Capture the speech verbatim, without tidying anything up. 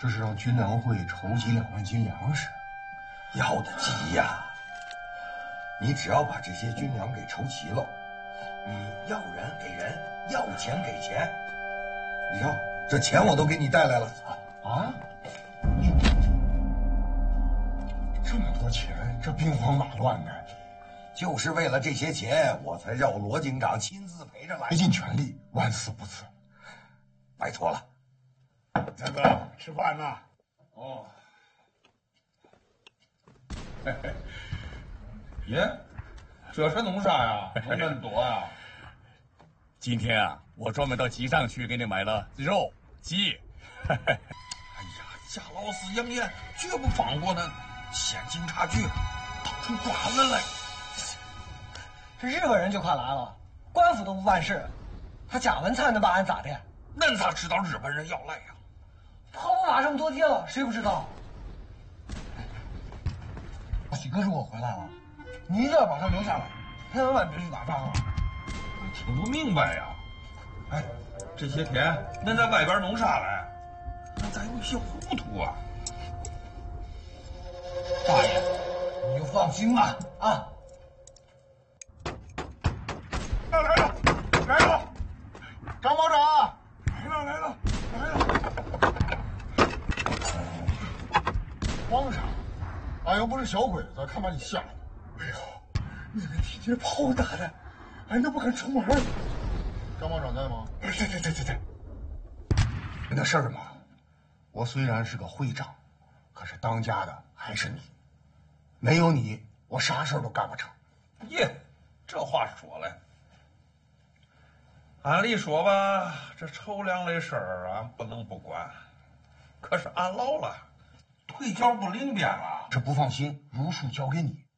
这是让军粮会筹集两万斤粮食， 要得急呀！你只要把这些军粮给筹齐了，你要人给人，要钱给钱。你瞧，这钱我都给你带来了啊！这么多钱，这兵荒马乱的， 就是为了这些钱，我才让罗警长亲自陪着来， 竭尽全力，万死不辞。 拜托了。 大哥，吃饭呢？ 哦。嘿嘿。爷，这是弄啥呀？弄那么多呀？ 今天啊，我专门到集上去给你买了肉、鸡。 哎呀，贾老四扬言绝不放过恁，县警察局到处抓人来。 这日本人就快来了，官府都不办事，他贾文灿能把俺咋的？ 恁咋知道日本人要来呀？ 跑步马这么多天了，谁不知道？许哥如果回来了，你一定要把他留下来，千万别去打仗啊！ 我听不明白呀。哎，这些天恁在外边弄啥来？俺咋有些糊涂啊？ 大爷，你就放心吧，啊！ 来了，来了，张保长，来了来了来了。皇上，俺又不是小鬼子，看把你吓的。哎呦，你们提这炮打的，俺都不敢出门。张保长在吗？ 对对对对对，那事儿嘛，我虽然是个会长，可是当家的还是你，没有你，我啥事儿都干不成。 耶，这话说来，按理说吧，这筹粮的事儿俺不能不管，可是俺老了，腿脚不灵便了。 这不放心，如数交给你。